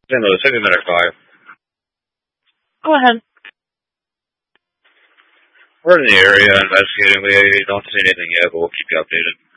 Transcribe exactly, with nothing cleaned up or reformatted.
Saint Louis, take a minute five. Go ahead. We're in the area investigating. We don't see anything yet, but we'll keep you updated.